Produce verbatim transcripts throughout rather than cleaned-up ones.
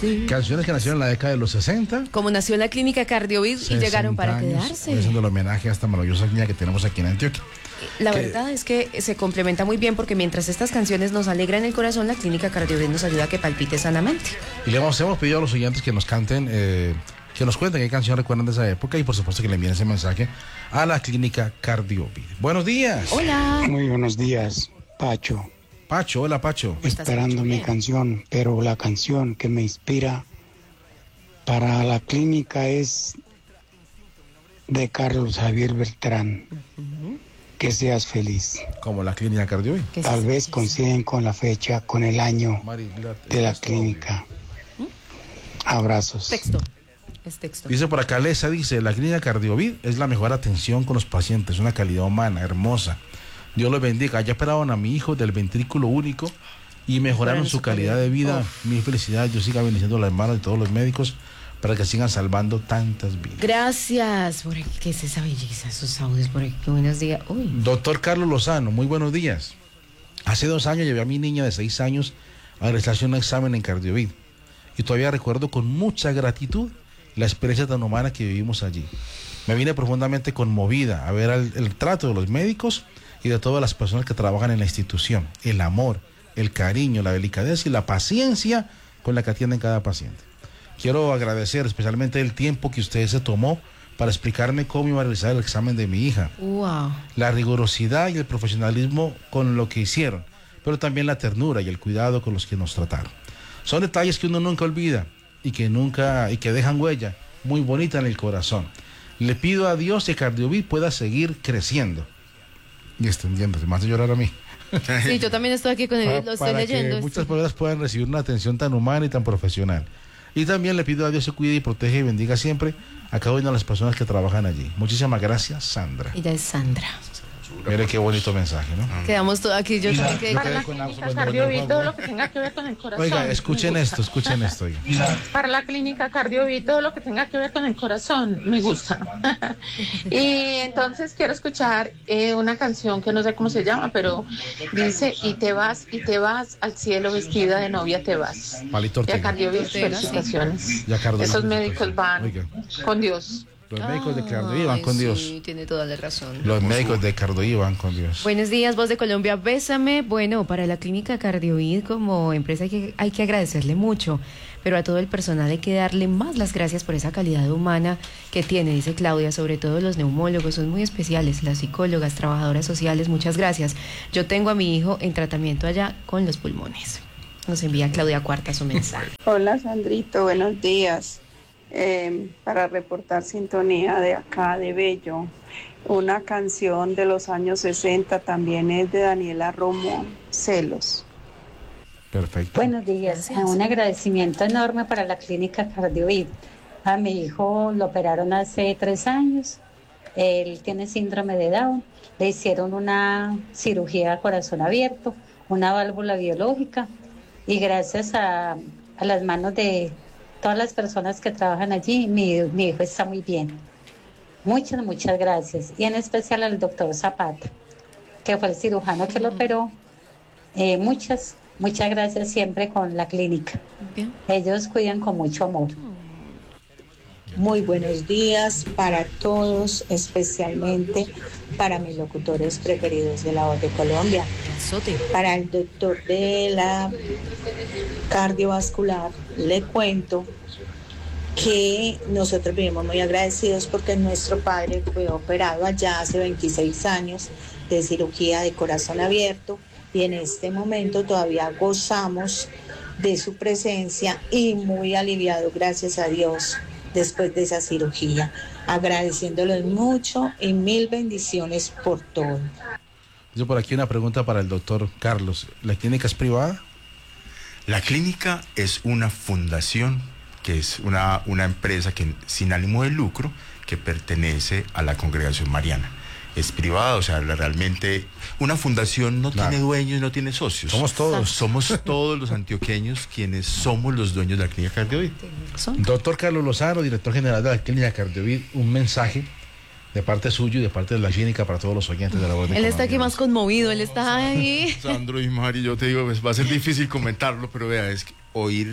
sí. Canciones que nacieron en la década de los sesenta. Como nació la clínica Cardiovid y llegaron para años, quedarse. haciendo el homenaje a esta maravillosa línea que tenemos aquí en Antioquia. La que, verdad es que se complementa muy bien porque mientras estas canciones nos alegran el corazón, la clínica Cardiovid nos ayuda a que palpite sanamente. Y le hemos, hemos pedido a los oyentes que nos canten, eh, que nos cuenten qué canción recuerdan de esa época y por supuesto que le envíen ese mensaje a la clínica Cardiovid. Buenos días. Hola. Muy buenos días, Pacho. Pacho, hola Pacho. Esperando mi canción, pero la canción que me inspira para la clínica es de Carlos Javier Beltrán. Uh-huh. Que seas feliz. Como la clínica Cardiovid. Tal vez coinciden con la fecha, con el año de la clínica. ¿Mm? Abrazos. Texto. Es texto. Dice por acá, Lesa dice, la clínica Cardiovid es la mejor atención con los pacientes, una calidad humana, hermosa. Dios los bendiga. Ya operaron a mi hijo del ventrículo único y mejoraron su calidad de vida. Oh. Mi felicidad. Yo siga bendiciendo a las manos de todos los médicos para que sigan salvando tantas vidas. Gracias. Por aquí, ¿qué es esa belleza? Esos audios por aquí. Buenos días. Uy. Doctor Carlos Lozano, muy buenos días. Hace dos años llevé a mi niña de seis años a realizarse un examen en Cardiovid y todavía recuerdo con mucha gratitud la experiencia tan humana que vivimos allí. Me vine profundamente conmovida a ver el, el trato de los médicos y de todas las personas que trabajan en la institución, el amor, el cariño, la delicadeza y la paciencia con la que atienden cada paciente. Quiero agradecer especialmente el tiempo que usted se tomó para explicarme cómo iba a realizar el examen de mi hija. Wow. La rigurosidad y el profesionalismo con lo que hicieron, pero también la ternura y el cuidado con los que nos trataron. Son detalles que uno nunca olvida y que nunca y que dejan huella muy bonita en el corazón. Le pido a Dios que Cardiovid pueda seguir creciendo. Y extendiéndose, me hace llorar a mí. Sí, yo también estoy aquí con él, para, lo estoy para leyendo. Que muchas personas puedan recibir una atención tan humana y tan profesional. Y también le pido a Dios que cuide y protege y bendiga siempre a cada una de las personas que trabajan allí. Muchísimas gracias, Sandra. Ella es Sandra. Mire qué bonito mensaje, ¿no? Quedamos todos aquí, yo también quedé para la clínica Cardiovid, todo lo que tenga que ver con el corazón. Oiga, escuchen esto, escuchen esto. Oiga. Para la clínica Cardiovid, todo lo que tenga que ver con el corazón, me gusta. Y entonces quiero escuchar eh, una canción que no sé cómo se llama, pero dice, y te vas, y te vas, al cielo vestida de novia te vas. Palito Ortega. Y a Cardiovid, felicitaciones. Sí. Esos médicos van Oiga. Con Dios. Los médicos de Cardiovid van con sí, Dios. Sí, tiene toda la razón. Los médicos de Cardiovid van con Dios. Buenos días, Voz de Colombia, bésame. Bueno, para la clínica Cardiovid como empresa hay que, hay que agradecerle mucho, pero a todo el personal hay que darle más las gracias por esa calidad humana que tiene, dice Claudia, sobre todo los neumólogos, son muy especiales, las psicólogas, trabajadoras sociales, muchas gracias. Yo tengo a mi hijo en tratamiento allá con los pulmones. Nos envía Claudia Cuarta su mensaje. Hola, Sandrito, buenos días. Eh, para reportar sintonía de acá de Bello, una canción de los años sesenta también es de Daniela Romo, Celos. Perfecto. Buenos días, Gracias. Un agradecimiento enorme para la clínica Cardiovid. A mi hijo lo operaron hace tres años, él tiene síndrome de Down, le hicieron una cirugía a corazón abierto, una válvula biológica y gracias a, a las manos de todas las personas que trabajan allí, mi, mi hijo está muy bien. Muchas, muchas gracias. Y en especial al doctor Zapata, que fue el cirujano que lo operó. Eh, muchas, muchas gracias siempre con la clínica. Bien. Ellos cuidan con mucho amor. Muy buenos días para todos, especialmente para mis locutores preferidos de la Voz de Colombia. Para el doctor de la cardiovascular, le cuento que nosotros vivimos muy agradecidos porque nuestro padre fue operado allá hace veintiséis años de cirugía de corazón abierto y en este momento todavía gozamos de su presencia y muy aliviado, gracias a Dios, después de esa cirugía, agradeciéndoles mucho y mil bendiciones por todo. Yo por aquí una pregunta para el doctor Carlos. ¿La clínica es privada? La clínica es una fundación, que es una, una empresa que sin ánimo de lucro que pertenece a la Congregación Mariana. Es privada, o sea, realmente una fundación no claro. tiene dueños, no tiene socios. Somos todos. Somos todos los antioqueños quienes somos los dueños de la Clínica Cardiovid. Doctor Carlos Lozano, director general de la Clínica Cardiovid, un mensaje de parte suyo y de parte de la clínica para todos los oyentes de la Voz de Él Colombia. está aquí más conmovido, él está ahí. Sandro y Mari, yo te digo, pues va a ser difícil comentarlo, pero vea, es que oír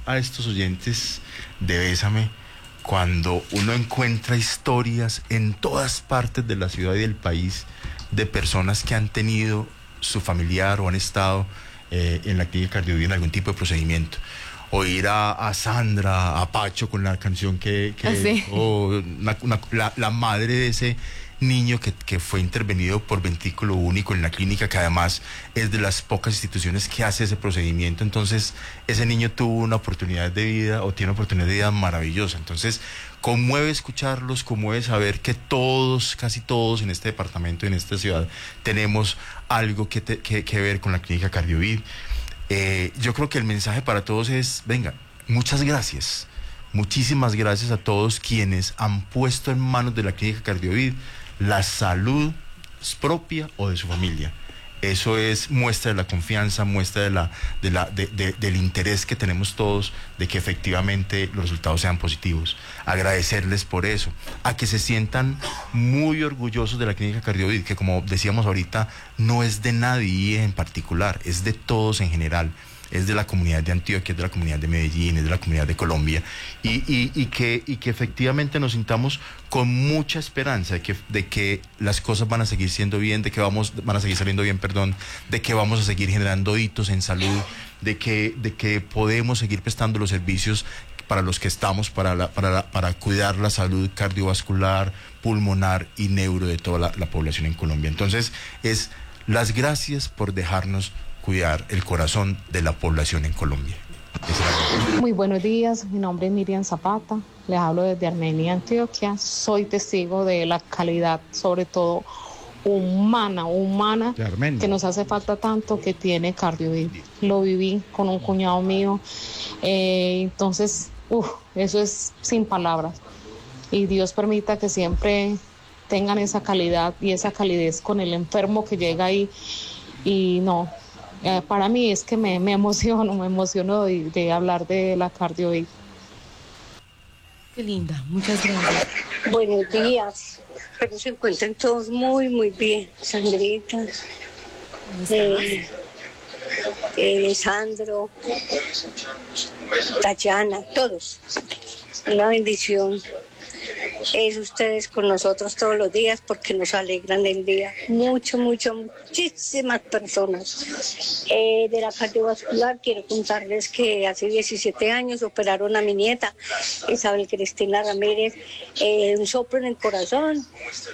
a estos oyentes de Bésame cuando uno encuentra historias en todas partes de la ciudad y del país de personas que han tenido su familiar o han estado eh, en la clínica Cardiovid en algún tipo de procedimiento. Oír a, a Sandra, a Pacho con la canción que... que ¿Ah, sí? o una, una, la, la madre de ese niño que, que fue intervenido por ventrículo único en la clínica, que además es de las pocas instituciones que hace ese procedimiento. Entonces ese niño tuvo una oportunidad de vida o tiene una oportunidad de vida maravillosa. Entonces conmueve escucharlos, conmueve saber que todos, casi todos en este departamento, en esta ciudad, tenemos algo que, te, que, que ver con la clínica Cardiovid. Eh, yo creo que el mensaje para todos es, venga, muchas gracias, muchísimas gracias a todos quienes han puesto en manos de la clínica Cardiovid la salud propia o de su familia. Eso es muestra de la confianza, muestra de la, de la, de, de, del interés que tenemos todos de que efectivamente los resultados sean positivos. Agradecerles por eso, a que se sientan muy orgullosos de la clínica Cardiovid, que como decíamos ahorita, no es de nadie en particular, es de todos en general. Es de la comunidad de Antioquia, es de la comunidad de Medellín, es de la comunidad de Colombia, y, y, y, que, y que efectivamente nos sintamos con mucha esperanza de que, de que las cosas van a seguir siendo bien, de que vamos, van a seguir saliendo bien, perdón, de que vamos a seguir generando hitos en salud, de que, de que podemos seguir prestando los servicios para los que estamos, para, la, para, la, para cuidar la salud cardiovascular, pulmonar y neuro de toda la, la población en Colombia. Entonces, es las gracias por dejarnos cuidar el corazón de la población en Colombia. Muy buenos días, mi nombre es Miriam Zapata, les hablo desde Armenia, Antioquia. Soy testigo de la calidad, sobre todo humana, humana, que nos hace falta tanto, que tiene Cardiovid. Lo viví con un cuñado mío, eh, entonces, uf, eso es sin palabras. Y Dios permita que siempre tengan esa calidad y esa calidez con el enfermo que llega ahí. Y no, eh, para mí es que me, me emociono, me emociono de, de hablar de la Cardiovid. Qué linda, muchas gracias. Buenos días, espero se encuentren todos muy, muy bien. Sandrita, eh, eh, Sandro, Tayana, todos. Una bendición es ustedes con nosotros todos los días porque nos alegran el día. Mucho, mucho, muchísimas personas. Eh, de la cardiovascular quiero contarles que hace diecisiete años operaron a mi nieta, Isabel Cristina Ramírez, eh, un soplo en el corazón.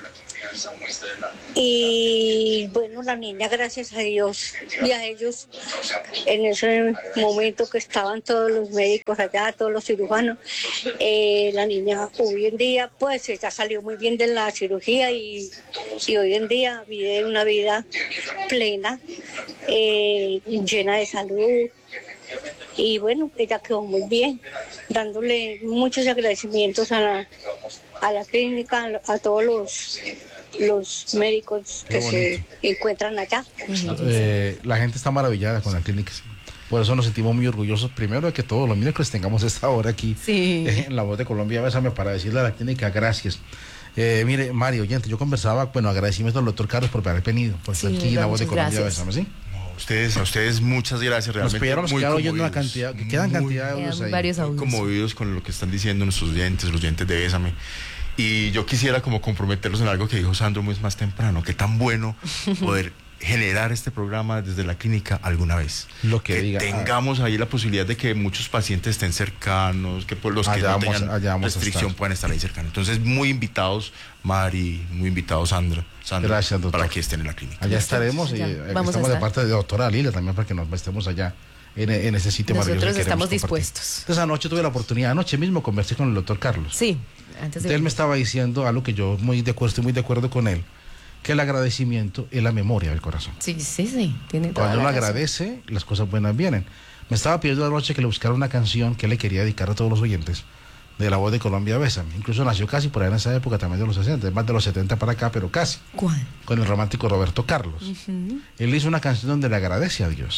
Y bueno, la niña, gracias a Dios y a ellos, en ese momento que estaban todos los médicos allá, todos los cirujanos, eh, la niña hoy en día, pues ella salió muy bien de la cirugía y, y hoy en día vive una vida plena, eh, llena de salud. Y bueno, ella quedó muy bien, dándole muchos agradecimientos a la, a la clínica, a, a todos los, los médicos que se encuentran allá. Eh, la gente está maravillada con la clínica. Por eso nos sentimos muy orgullosos, primero, de que todos los miércoles tengamos esta hora aquí, sí, en La Voz de Colombia. Bésame, para decirle a la clínica gracias. Eh, mire, Mario, oyente, yo conversaba, bueno, agradecimiento al doctor Carlos por haber venido, por estar sí, aquí en La Voz de Colombia. Bésame, ¿sí? Ustedes, a ustedes muchas gracias, realmente. Nos pidieron muy oyendo una cantidad, que quedan cantidad de audios ahí. Varios audios. Muy conmovidos con lo que están diciendo nuestros oyentes, los oyentes de Bésame. Y yo quisiera como comprometerlos en algo que dijo Sandro muy más temprano, que tan bueno poder generar este programa desde la clínica alguna vez. Lo que, que diga, tengamos ahí la posibilidad de que muchos pacientes estén cercanos, que por los que allá no vamos, tengan restricción puedan estar ahí cercanos. Entonces, muy invitados, Mari, muy invitados, Sandra, Sandra, gracias, doctor, para que estén en la clínica. Allá estaremos, y estamos de parte de doctora Lila también, para que nos estemos allá en, en ese sitio maravilloso. Nosotros estamos dispuestos. Entonces, anoche tuve la oportunidad, anoche mismo conversé con el doctor Carlos. Sí, antes de... Él me estaba diciendo algo que yo muy de acuerdo, estoy muy de acuerdo con él, que el agradecimiento es la memoria del corazón. Sí, sí, sí. Tiene toda Cuando uno la agradece, las cosas buenas vienen. Me estaba pidiendo anoche que le buscara una canción que le quería dedicar a todos los oyentes de La Voz de Colombia, Bésame. Incluso nació casi por ahí en esa época, también de los sesenta, más de los setenta para acá, pero casi. ¿Cuál? Con el romántico Roberto Carlos. Uh-huh. Él hizo una canción donde le agradece a Dios.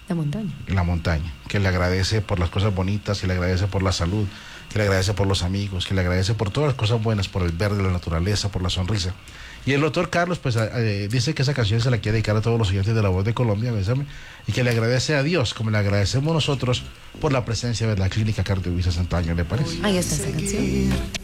La montaña. La montaña, que le agradece por las cosas bonitas, que le agradece por la salud, que le agradece por los amigos, que le agradece por todas las cosas buenas, por el verde, la naturaleza, por la sonrisa. Y el doctor Carlos, pues, eh, dice que esa canción se la quiere dedicar a todos los oyentes de La Voz de Colombia, Bésame, y que le agradece a Dios, como le agradecemos nosotros, por la presencia de la Clínica Cardiovid Santander, ¿le parece? Ahí está esa canción.